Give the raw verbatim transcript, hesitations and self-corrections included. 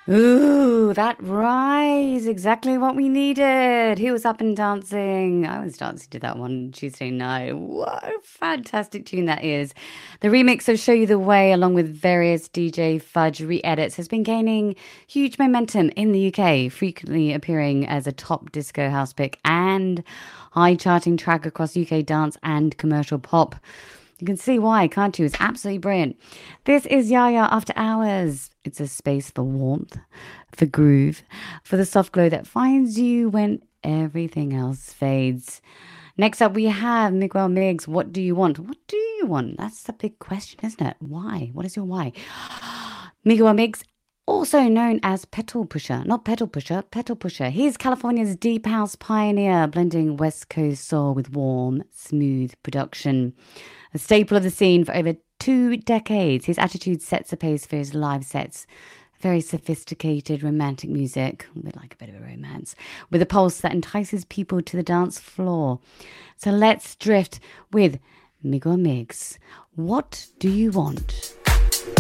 Ooh, that rise, exactly what we needed. He was up and dancing. I was dancing to that one Tuesday night. What a fantastic tune that is. The remix of Show You the Way, along with various D J Fudge re-edits, has been gaining huge momentum in the U K, frequently appearing as a top disco house pick and high charting track across U K dance and commercial pop. You can see why, can't you? It's absolutely brilliant. This is Yaya After Hours. It's a space for warmth, for groove, for the soft glow that finds you when everything else fades. Next up, we have Miguel Miggs. What do you want? What do you want? That's the big question, isn't it? Why? What is your why? Miguel Miggs, also known as Petal Pusher, not Pedal Pusher, Petal Pusher. He's California's deep house pioneer, blending West Coast soul with warm, smooth production. A staple of the scene for over two decades, his attitude sets the pace for his live sets. Very sophisticated, romantic music, a bit like a bit of a romance, with a pulse that entices people to the dance floor. So let's drift with Miguel Miggs. What do you want?